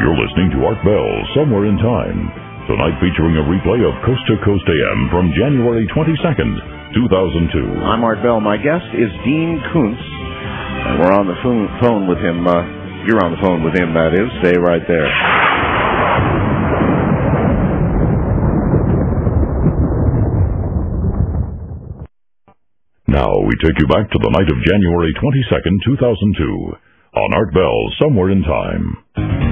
You're listening to Art Bell, Somewhere in Time. Tonight featuring a replay of Coast to Coast AM from January 22nd, 2002. I'm Art Bell. My guest is Dean Koontz, and we're on the phone with him. You're on the phone with him, that is. Stay right there. Now we take you back to the night of January 22nd, 2002, on Art Bell, Somewhere in Time.